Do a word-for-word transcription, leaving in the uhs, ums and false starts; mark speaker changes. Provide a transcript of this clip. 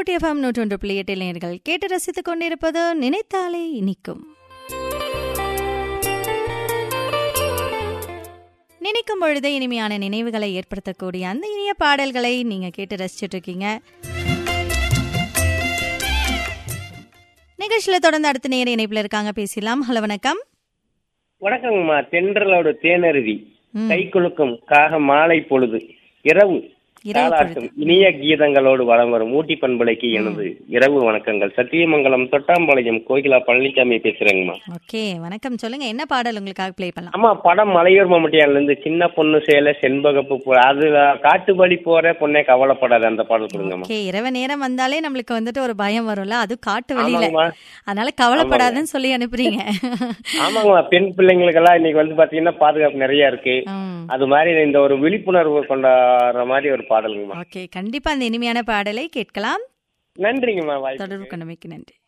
Speaker 1: ஊட்டி FM நூற்றொன்று புள்ளி எட்டில் நேயர்கள் கேட்டு ரசித்துக் கொண்டிருப்பது நினைத்தாலே இனிக்கும். நினைக்கும் பொழுது இனிமையான நினைவுகளை ஏற்படுத்தக்கூடிய அந்த இனிய பாடல்களை நீங்க கேட்டு ரசிச்சுட்டு இருக்கீங்க. நிகழ்ச்சியில தொடர்ந்து அடுத்த நேர இணைப்புல இருக்காங்க, பேசலாம். ஹலோ, வணக்கம்.
Speaker 2: வணக்கங்கம்மா. தென்றலோடு தேனருவி கை குலுக்கும் காக மாலை பொழுது இரவு தாலாட்டும் இனிய கீதங்களோடு வலம் வரும் ஊட்டி பண்பலைக்கு எனது இரவு வணக்கங்கள். சத்தியமங்கலம் தொட்டாம்பாளையம் கோகிலா பழனிசாமி பேசுறேங்கம்மா.
Speaker 1: ஓகே, வணக்கம். சொல்லுங்க, என்ன பாடல் உங்களுக்காக ப்ளே பண்ணலாம்?
Speaker 2: ஆமா, படம் மலையூர் மம்முட்டியான்ல இருந்து சின்ன பொண்ணு சேலை செண்பகப்பு போ- அது காட்டுப்படி போற பொண்ணே கவலைப்படாது அந்த பாடல் கொடுங்கம்மா.
Speaker 1: ஓகே, இரவு நேரம் வந்தாலே நம்மளுக்கு வந்துட்டு ஒரு பயம் வரும்ல, அது காட்டு வெளியில,
Speaker 2: ஆமாங்கம்மா.
Speaker 1: அதனால கவலைப்படாதுன்னு சொல்லி அனுப்புறீங்க.
Speaker 2: ஆமாங்கம்மா, பெண் பிள்ளைங்களுக்கெல்லாம் இன்னைக்கு வந்து பாத்தீங்கன்னா பாதுகாப்பு நிறைய இருக்கு.
Speaker 1: ம்.
Speaker 2: அது மாதிரி இந்த ஒரு விழிப்புணர்வு கொண்டாடுற மாதிரி ஒரு பாடலுங்கம்மா.
Speaker 1: ஓகே, கண்டிப்பா அந்த இனிமையான பாடலை கேட்கலாம்.
Speaker 2: நன்றிங்கம்மா. வாய்ப்பு
Speaker 1: தொடர்பு கொண்டமைக்கு நன்றி.